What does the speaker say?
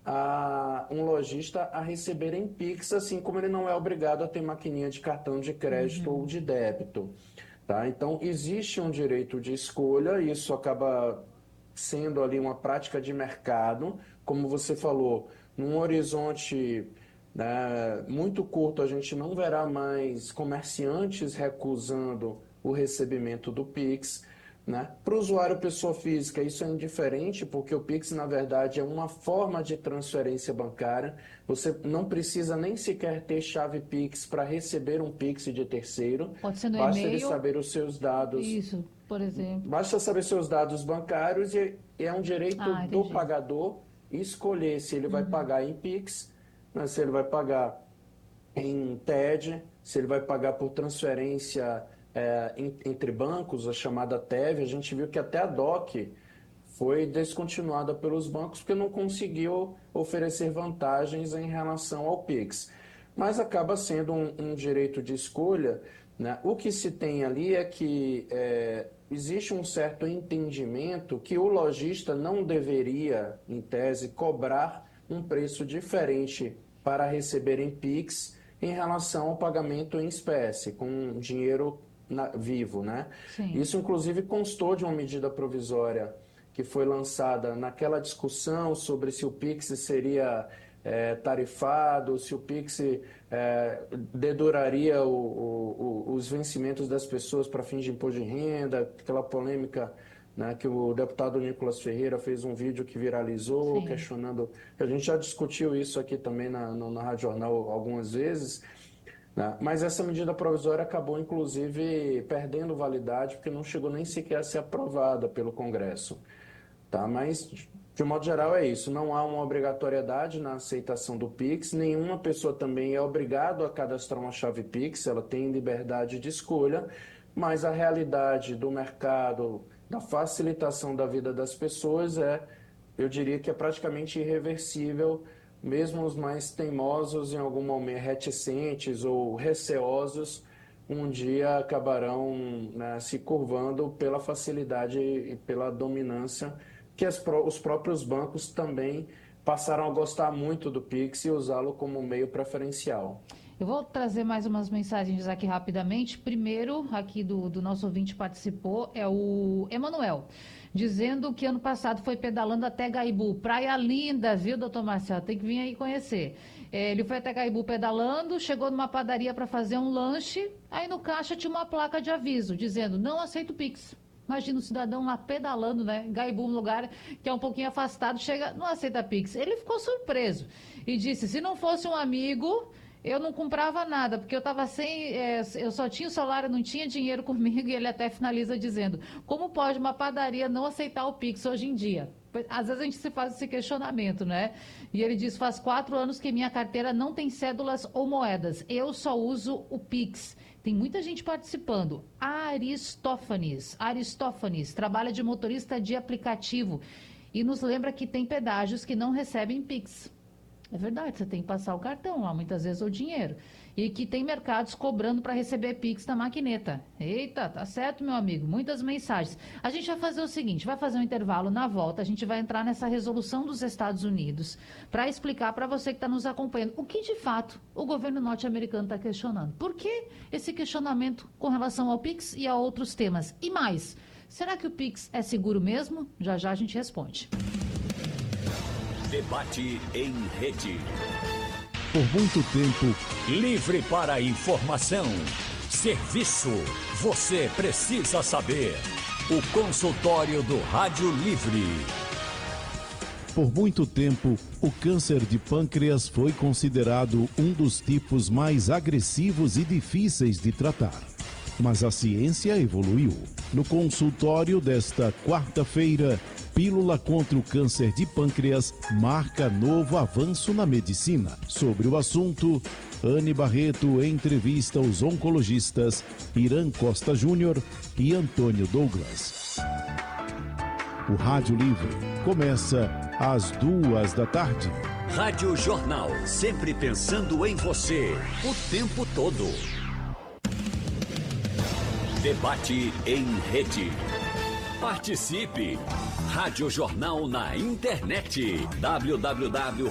um lojista a receber em Pix, assim como ele não é obrigado a ter maquininha de cartão de crédito ou de débito, tá? Então, existe um direito de escolha, isso acaba sendo ali uma prática de mercado, como você falou, num horizonte, né, muito curto, a gente não verá mais comerciantes recusando o recebimento do Pix, né? Para o usuário pessoa física, isso é indiferente, porque o Pix, na verdade, é uma forma de transferência bancária. Você não precisa nem sequer ter chave Pix para receber um Pix de terceiro. Pode ser no Basta ele e-mail, saber os seus dados. isso, por exemplo. Basta saber seus dados bancários e é um direito Ah, do entendi. pagador escolher se ele vai pagar em Pix, né, se ele vai pagar em TED, se ele vai pagar por transferência entre bancos, a chamada TEV. A gente viu que até a DOC foi descontinuada pelos bancos porque não conseguiu oferecer vantagens em relação ao Pix. Mas acaba sendo um direito de escolha, né? O que se tem ali é que existe um certo entendimento que o lojista não deveria, em tese, cobrar um preço diferente para receber em Pix em relação ao pagamento em espécie, com dinheiro vivo, né? Sim. Isso, inclusive, constou de uma medida provisória que foi lançada naquela discussão sobre se o Pix seria tarifado, se o Pix deduraria os vencimentos das pessoas para fins de imposto de renda, aquela polêmica, né, que o deputado Nicolas Ferreira fez um vídeo que viralizou, Sim. questionando. A gente já discutiu isso aqui também na Rádio Jornal algumas vezes, né? Mas essa medida provisória acabou, inclusive, perdendo validade, porque não chegou nem sequer a ser aprovada pelo Congresso. Tá? Mas, de modo geral, é isso. Não há uma obrigatoriedade na aceitação do Pix. Nenhuma pessoa também é obrigada a cadastrar uma chave Pix. Ela tem liberdade de escolha, mas a realidade do mercado, da facilitação da vida das pessoas eu diria que é praticamente irreversível. Mesmo os mais teimosos, em algum momento reticentes ou receosos, um dia acabarão, né, se curvando pela facilidade e pela dominância que os próprios bancos também passaram a gostar muito do Pix e usá-lo como meio preferencial. Eu vou trazer mais umas mensagens aqui rapidamente. Primeiro, aqui do nosso ouvinte participou, é o Emanuel, dizendo que ano passado foi pedalando até Gaibu. Praia linda, viu, doutor Marcelo? Tem que vir aí conhecer. Ele foi até Gaibu pedalando, chegou numa padaria para fazer um lanche, aí no caixa tinha uma placa de aviso, dizendo, não aceito Pix. Imagina o cidadão lá pedalando, né? Gaibu, um lugar que é um pouquinho afastado, chega, não aceita Pix. Ele ficou surpreso e disse, se não fosse um amigo, eu não comprava nada, porque eu estava sem. Eu só tinha o celular, eu não tinha dinheiro comigo, e ele até finaliza dizendo: como pode uma padaria não aceitar o Pix hoje em dia? Às vezes a gente se faz esse questionamento, né? E ele diz: faz 4 anos que minha carteira não tem cédulas ou moedas, eu só uso o Pix. Tem muita gente participando. Aristófanes, trabalha de motorista de aplicativo e nos lembra que tem pedágios que não recebem Pix. É verdade, você tem que passar o cartão lá, muitas vezes o dinheiro. E que tem mercados cobrando para receber Pix na maquineta. Eita, tá certo, meu amigo. Muitas mensagens. A gente vai fazer o seguinte, vai fazer um intervalo. Na volta, a gente vai entrar nessa resolução dos Estados Unidos para explicar para você que está nos acompanhando o que, de fato, o governo norte-americano está questionando. Por que esse questionamento com relação ao Pix e a outros temas? E mais, será que o Pix é seguro mesmo? Já já a gente responde. Debate em rede. Por muito tempo, Livre para a informação. Serviço. Você precisa saber. O consultório do Rádio Livre. por muito tempo, o câncer de pâncreas foi considerado um dos tipos mais agressivos e difíceis de tratar. Mas a ciência evoluiu. No consultório desta quarta-feira, Pílula contra o câncer de pâncreas marca novo avanço na medicina. Sobre o assunto, Anne Barreto entrevista os oncologistas Irã Costa Júnior e Antônio Douglas. O Rádio Livre começa às 14h. Rádio Jornal, sempre pensando em você, o tempo todo. Debate em rede. Participe! Rádio Jornal na internet. www